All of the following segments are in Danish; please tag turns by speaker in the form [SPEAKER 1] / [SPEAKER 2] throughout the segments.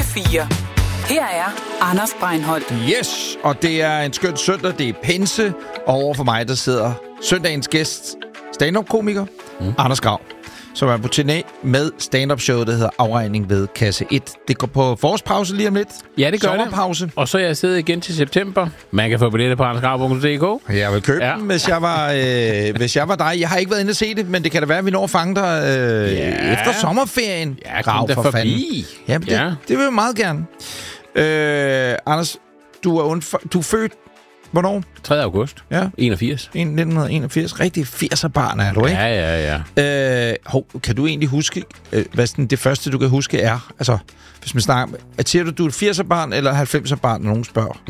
[SPEAKER 1] 4. Her er Anders Breinholt.
[SPEAKER 2] Yes, og det er en skøn søndag, det er pinse, og over for mig, der sidder søndagens gæst, stand-up-komiker, Anders Grav, som er på turné med stand-up-showet, der hedder Afregning ved Kasse 1. Det går på forårspause lige om lidt.
[SPEAKER 3] Ja, det gør
[SPEAKER 2] sommerpause.
[SPEAKER 3] det. Og så er jeg siddet igen til september. Man kan få billetter på andersgrav.dk.
[SPEAKER 2] Jeg vil købe dem, hvis jeg var dig. Jeg har ikke været inde og se det, men det kan da være, at vi når at fange dig efter sommerferien.
[SPEAKER 3] Ja, kom der forbi.
[SPEAKER 2] Jamen, det vil jeg meget gerne. Anders, du er født hvornår?
[SPEAKER 3] 3. august.
[SPEAKER 2] Ja.
[SPEAKER 3] 81.
[SPEAKER 2] 1981. Rigtig 80'er-barn er du, ikke?
[SPEAKER 3] Ja.
[SPEAKER 2] Kan du egentlig huske, hvad det første, du kan huske er? Altså, hvis man snakker... Siger du er et 80'er-barn eller 90'er-barn, når nogen spørger?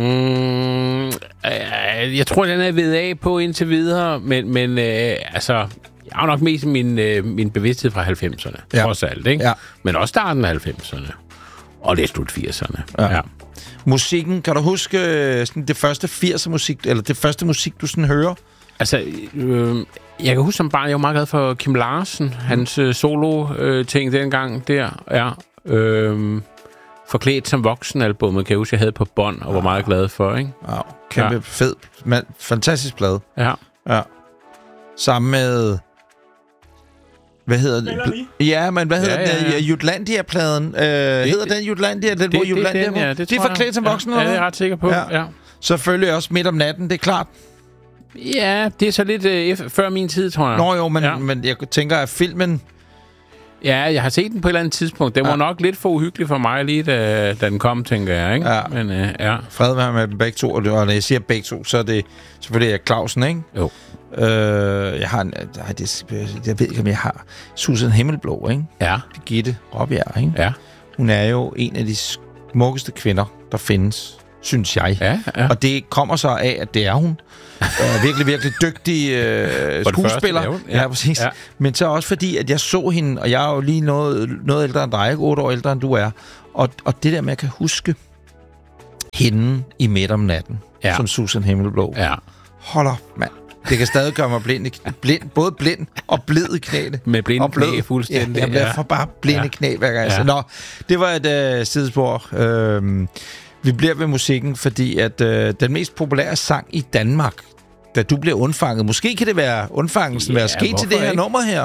[SPEAKER 3] Jeg tror, den er ved af på indtil videre, men altså... Jeg har nok mest min bevidsthed fra 90'erne, trods alt, ikke? Ja. Men også starten af 90'erne. Og det er slut 80'erne. Ja.
[SPEAKER 2] Musikken, kan du huske sådan det første 80'er musik, eller det første musik, du sådan hører?
[SPEAKER 3] Altså, jeg kan huske som barn, jeg var meget glad for Kim Larsen, hans solo-ting dengang der, ja. Forklædt som voksen-albummet, kan jeg huske, jeg havde på bånd, og var meget glad for, ikke?
[SPEAKER 2] Wow. Kæmpe fed, fantastisk plade.
[SPEAKER 3] Ja.
[SPEAKER 2] Sammen med... Hvad hedder det? Ja, men hvad hedder den? Jutlandia-pladen. Hedder den Jutlandia? Det er forklædt som voksen?
[SPEAKER 3] Ja, det er jeg ret sikker på. Ja.
[SPEAKER 2] Selvfølgelig også Midt om natten, det er klart.
[SPEAKER 3] Ja, det er så lidt før min tid, tror jeg.
[SPEAKER 2] Nå jo, men jeg tænker, at filmen...
[SPEAKER 3] Ja, jeg har set den på et eller andet tidspunkt. Den var nok lidt for uhyggelig for mig lige, da den kom, tænker jeg, ikke?
[SPEAKER 2] Ja.
[SPEAKER 3] Men
[SPEAKER 2] fred være med dem begge to, og når jeg siger begge to, så er det selvfølgelig Clausen, ikke?
[SPEAKER 3] Jo.
[SPEAKER 2] Jeg ved ikke, om jeg har Susan Himmelblå, ikke?
[SPEAKER 3] Ja.
[SPEAKER 2] Birgitte Raabjerg, ikke?
[SPEAKER 3] Ja.
[SPEAKER 2] Hun er jo en af de smukkeste kvinder, der findes, synes jeg.
[SPEAKER 3] Ja.
[SPEAKER 2] Og det kommer så af, at det er hun. Virkelig, virkelig dygtig skuespiller. Ja, præcis. Ja. Men så også fordi, at jeg så hende, og jeg er jo lige noget ældre end dig, ikke? 8 år ældre end du er. Og det der med, at jeg kan huske hende i Midt om natten, som Susan Himmelblå.
[SPEAKER 3] Ja.
[SPEAKER 2] Hold op, mand. Det kan stadig gøre mig både blind og blid i knæene.
[SPEAKER 3] Med blinde knæ fuldstændig.
[SPEAKER 2] Ja, jeg bliver bare blinde knæ hver gang. Ja. Nå, det var et sidespor. Vi bliver ved musikken, fordi at den mest populære sang i Danmark, da du bliver undfanget, måske kan det være undfangelsen være sket til det her nummer her.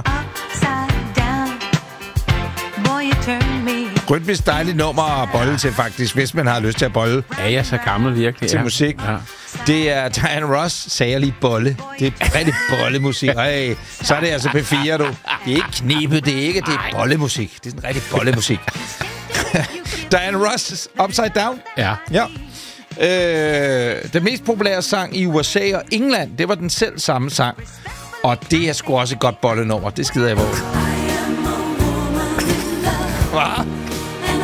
[SPEAKER 2] Rytmisk dejligt nummer at bolle til, faktisk, hvis man har lyst til at bolle.
[SPEAKER 3] Ja, jeg er så gammel virkelig.
[SPEAKER 2] Til musik. Ja. Det er Diana Ross, sagde jeg lige bolle. Det er rigtig bollemusik. Hey, så er det altså P4, du. Det er ikke knibet, det er bollemusik. Det er sådan rigtig bollemusik. Diana Ross, Upside Down. Ja. Den mest populære sang i USA og England, det var den selv samme sang. Og det er sgu også et godt bollenummer. Det skider jeg på. Hvad?